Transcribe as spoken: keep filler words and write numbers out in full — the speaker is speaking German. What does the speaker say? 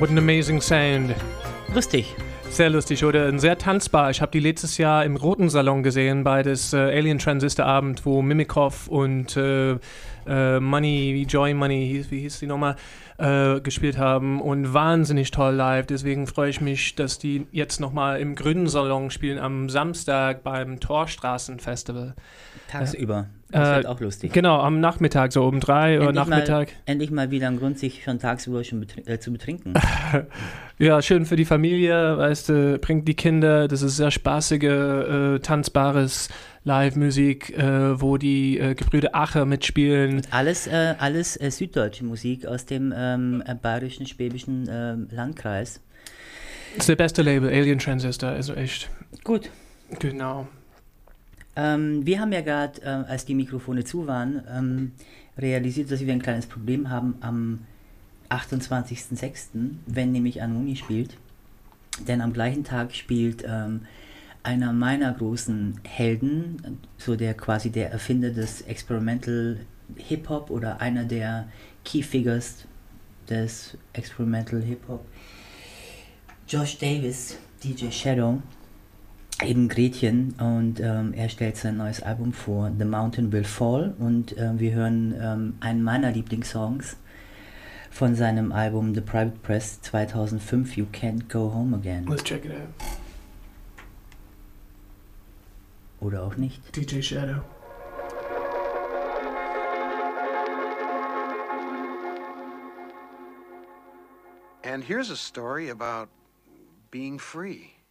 What an amazing sound. Lustig. Sehr lustig, oder? Und sehr tanzbar. Ich habe die letztes Jahr im Roten Salon gesehen, bei das äh, Alien Transistor Abend, wo Mimikov und äh, äh, Money, Joy Money, wie hieß die nochmal, äh, gespielt haben. Und wahnsinnig toll live. Deswegen freue ich mich, dass die jetzt nochmal im Grünen Salon spielen am Samstag beim Torstraßenfestival. Tagsüber. Das Äh, wird auch lustig. Genau, am Nachmittag, so um drei Uhr Nachmittag. Mal, endlich mal wieder ein Grund, sich schon tagsüber schon betr- äh, zu betrinken. Ja, schön für die Familie, weißt du, bringt die Kinder, das ist sehr spaßige, äh, tanzbares Live-Musik, äh, wo die äh, Gebrüder Acher mitspielen. Alles, äh, alles äh, süddeutsche Musik aus dem ähm, äh, bayerischen, schwäbischen äh, Landkreis. Das ist der beste Label, Alien Transistor, also echt. Gut. Genau. Ähm, wir haben ja gerade, äh, als die Mikrofone zu waren, ähm, realisiert, dass wir ein kleines Problem haben am achtundzwanzigsten sechsten, wenn nämlich Anoni spielt. Denn am gleichen Tag spielt ähm, einer meiner großen Helden, so der quasi der Erfinder des Experimental Hip-Hop oder einer der Key Figures des Experimental Hip-Hop, Josh Davis, D J Shadow, eben Gretchen, und ähm, er stellt sein neues Album vor, The Mountain Will Fall, und äh, wir hören ähm, einen meiner Lieblingssongs von seinem Album The Private Press zweitausendfünf, You Can't Go Home Again. Let's check it out. Oder auch nicht. D J Shadow. And here's a story about being free.